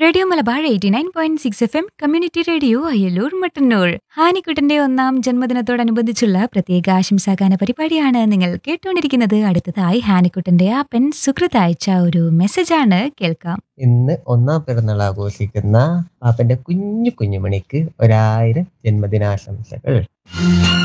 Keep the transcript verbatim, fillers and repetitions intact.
Radio Malabar eighty nine point six F M community radio Ayyallur Mattannur. ഹാനിക്കുട്ടന്റെ ഒന്നാം ജന്മദിനത്തോടനുബന്ധിച്ചുള്ള പ്രത്യേക ആശംസാഗാന പരിപാടിയാണ് നിങ്ങൾ കേട്ടുകൊണ്ടിരിക്കുന്നത്. അടുത്തതായി ഹാനിക്കുട്ടന്റെ ആപ്പൻ സുഹൃത്ത് അയച്ച ഒരു മെസ്സേജാണ് കേൾക്കാം. ഇന്ന് ഒന്നാം പിറന്നാൾ ആഘോഷിക്കുന്ന പാപ്പന്റെ കുഞ്ഞു കുഞ്ഞുമണിക്ക് ഒരായിരം ജന്മദിനാശംസകൾ.